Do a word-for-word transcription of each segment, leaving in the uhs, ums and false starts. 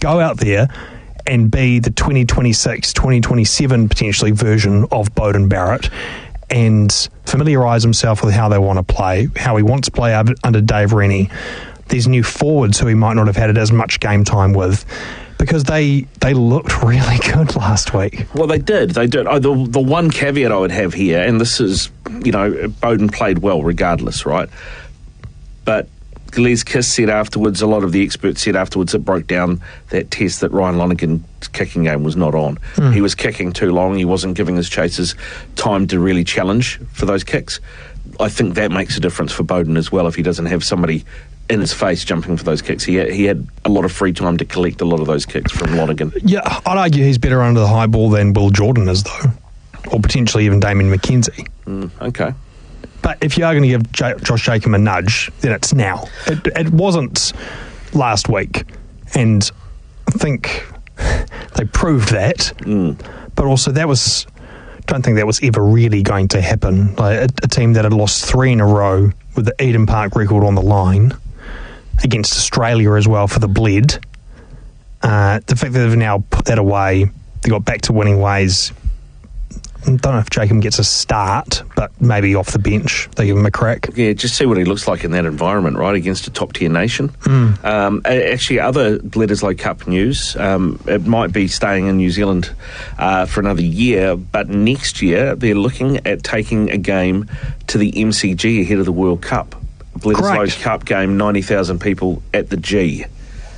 go out there and be the twenty twenty-six, twenty twenty-seven potentially version of Beauden Barrett and familiarise himself with how they want to play, how he wants to play under Dave Rennie. These new forwards who he might not have had as much game time with, because they they looked really good last week. Well, they did. They did. Oh, the, the one caveat I would have here, and this is, you know, Beauden played well regardless, right? But Les Kiss said afterwards, a lot of the experts said afterwards, it broke down that test that Ryan Lonergan's kicking game was not on. Mm. He was kicking too long. He wasn't giving his chasers time to really challenge for those kicks. I think that makes a difference for Beauden as well if he doesn't have somebody in his face jumping for those kicks. He had, he had a lot of free time to collect a lot of those kicks from Lonergan. Yeah, I'd argue he's better under the high ball than Will Jordan is, though. Or potentially even Damien McKenzie. Mm, okay. But if you are going to give J- Josh Jacob a nudge, then it's now. It, it wasn't last week. And I think they proved that. Mm. But also that was... I don't think that was ever really going to happen. Like a, a team that had lost three in a row with the Eden Park record on the line against Australia as well for the Bled. Uh, the fact that they've now put that away, they got back to winning ways. I don't know if Jacob gets a start, but maybe off the bench they give him a crack. Yeah, just see what he looks like in that environment, right, against a top-tier nation. Mm. Um, actually, other Bledisloe Cup news, um, it might be staying in New Zealand uh, for another year, but next year they're looking at taking a game to the M C G ahead of the World Cup. Bledisloe Cup game, ninety thousand people at the G.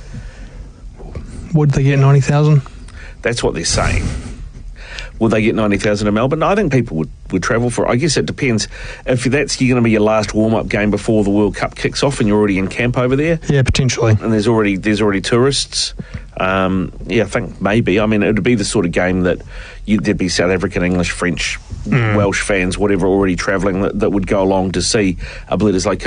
Would they get ninety thousand? That's what they're saying. Will they get ninety thousand in Melbourne? I think people would, would travel for it. I guess it depends. If that's going to be your last warm-up game before the World Cup kicks off and you're already in camp over there. Yeah, potentially. And there's already there's already tourists. Um, yeah, I think maybe. I mean, it would be the sort of game that you, there'd be South African, English, French, mm. Welsh fans, whatever, already travelling that, that would go along to see a Bledisloe Cup